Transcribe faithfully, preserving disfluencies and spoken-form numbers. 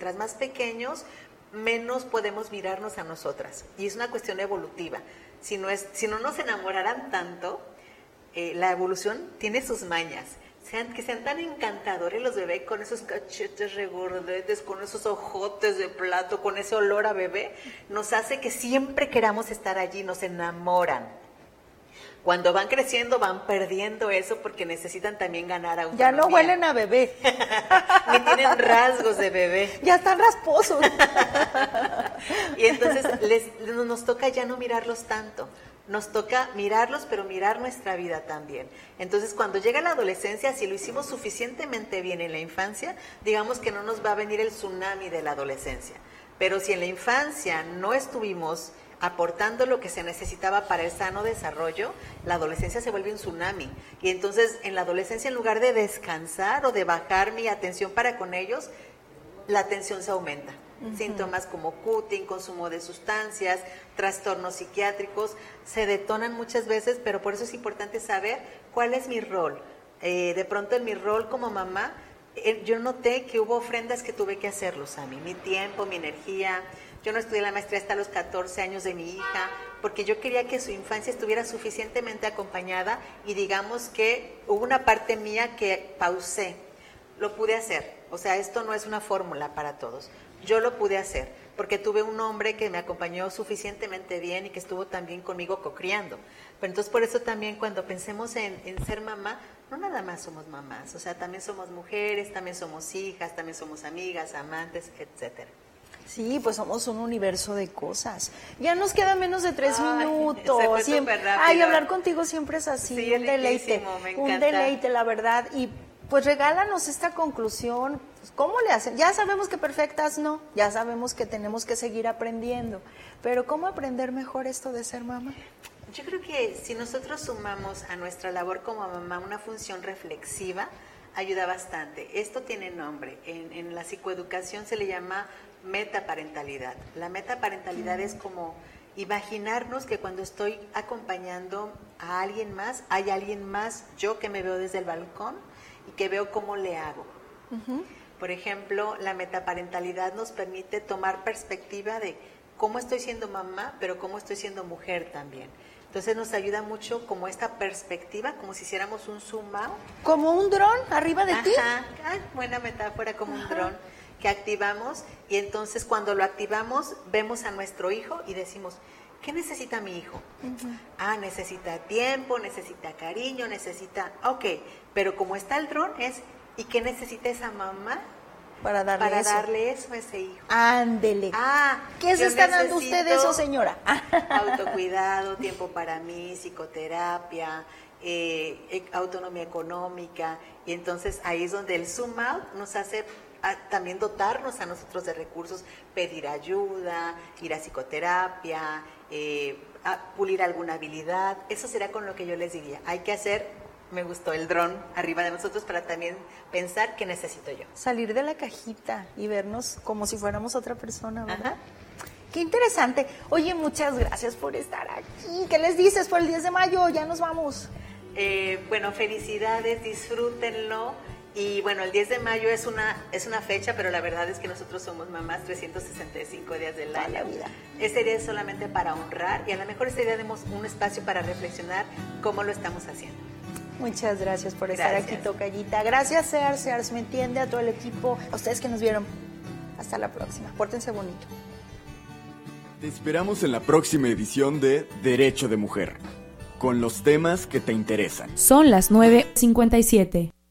mientras más pequeños, menos podemos mirarnos a nosotras. Y es una cuestión evolutiva. Si no, es, si no nos enamoraran tanto, eh, la evolución tiene sus mañas. Sean, que sean tan encantadores los bebés con esos cachetes regordetes, con esos ojotes de plato, con ese olor a bebé, nos hace que siempre queramos estar allí, nos enamoran. Cuando van creciendo van perdiendo eso porque necesitan también ganar autonomía. Ya no huelen a bebé. Ni tienen rasgos de bebé. Ya están rasposos. Y entonces les, nos toca ya no mirarlos tanto. Nos toca mirarlos, pero mirar nuestra vida también. Entonces, cuando llega la adolescencia, si lo hicimos suficientemente bien en la infancia, digamos que no nos va a venir el tsunami de la adolescencia. Pero si en la infancia no estuvimos aportando lo que se necesitaba para el sano desarrollo, la adolescencia se vuelve un tsunami. Y entonces, en la adolescencia, en lugar de descansar o de bajar mi atención para con ellos, la atención se aumenta. Uh-huh. Síntomas como cutting, consumo de sustancias, trastornos psiquiátricos, se detonan muchas veces, pero por eso es importante saber cuál es mi rol. Eh, de pronto en mi rol como mamá, eh, yo noté que hubo ofrendas que tuve que hacerlos a mí, mi tiempo, mi energía. Yo no estudié la maestría hasta los catorce años de mi hija, porque yo quería que su infancia estuviera suficientemente acompañada y digamos que hubo una parte mía que pausé, lo pude hacer. O sea, esto no es una fórmula para todos. Yo lo pude hacer porque tuve un hombre que me acompañó suficientemente bien y que estuvo también conmigo cocriando. Pero entonces por eso también cuando pensemos en, en ser mamá, no nada más somos mamás, o sea, también somos mujeres, también somos hijas, también somos amigas, amantes, etcétera. Sí, pues somos un universo de cosas. Ya nos queda menos de tres Ay, minutos. se fue siempre, súper rápido. Ay, hablar contigo siempre es así, sí, un deleite, me encanta. un deleite, la verdad. Y pues regálanos esta conclusión. ¿Cómo le hacen? Ya sabemos que perfectas no, ya sabemos que tenemos que seguir aprendiendo, pero ¿cómo aprender mejor esto de ser mamá? Yo creo que si nosotros sumamos a nuestra labor como mamá una función reflexiva, ayuda bastante. Esto tiene nombre, en, en la psicoeducación se le llama metaparentalidad. La metaparentalidad mm. es como imaginarnos que cuando estoy acompañando a alguien más, hay alguien más, yo que me veo desde el balcón y que veo cómo le hago. Uh-huh. Por ejemplo, la metaparentalidad nos permite tomar perspectiva de cómo estoy siendo mamá, pero cómo estoy siendo mujer también. Entonces nos ayuda mucho como esta perspectiva, como si hiciéramos un zoom out. ¿Como un dron arriba de Ajá. ti? Ay, buena metáfora, como Ajá. un dron que activamos y entonces cuando lo activamos vemos a nuestro hijo y decimos, ¿qué necesita mi hijo? Uh-huh. Ah, necesita tiempo, necesita cariño, necesita... Ok, pero como está el dron es... ¿Y qué necesita esa mamá para darle, para eso? darle eso a ese hijo? Ándele. Ah, ¿qué se está dando usted eso, señora? Autocuidado, tiempo para mí, psicoterapia, eh, autonomía económica. Y entonces ahí es donde el zoom out nos hace a, también dotarnos a nosotros de recursos, pedir ayuda, ir a psicoterapia, eh, a pulir alguna habilidad. Eso será con lo que yo les diría. Hay que hacer... Me gustó el dron arriba de nosotros para también pensar qué necesito yo. Salir de la cajita y vernos como si fuéramos otra persona, ¿verdad? Ajá. Qué interesante. Oye, muchas gracias por estar aquí. ¿Qué les dices por el diez de mayo? Ya nos vamos. Eh, bueno, felicidades, disfrútenlo. Y bueno, el diez de mayo es una es una fecha, pero la verdad es que nosotros somos mamás trescientos sesenta y cinco días del año. La vida. Ese día es solamente para honrar y a lo mejor ese día demos un espacio para reflexionar cómo lo estamos haciendo. Muchas gracias por estar Gracias. aquí, tocallita. Gracias, Sears, Sears me entiende, a todo el equipo, a ustedes que nos vieron. Hasta la próxima. Pórtense bonito. Te esperamos en la próxima edición de Derecho de Mujer, con los temas que te interesan. Son las nueve cincuenta y siete.